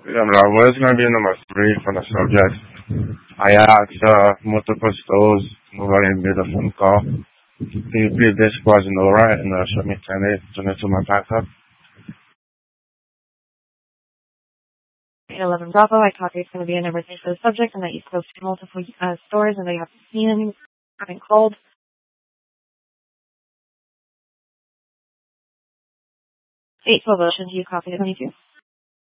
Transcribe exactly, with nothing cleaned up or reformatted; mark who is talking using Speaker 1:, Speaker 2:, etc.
Speaker 1: Yeah, bro, what is going to be number three for the subject? I asked uh, multiple stores regarding made a phone call. Can you please this was Nora and uh, show me ten it, turn it to my backup?
Speaker 2: eleven Bravo, I caught it's going to be a number three for the subject, and that you spoke to multiple uh, stores and they haven't seen any, haven't called. eight twelve Ocean, do you copy the twenty-two?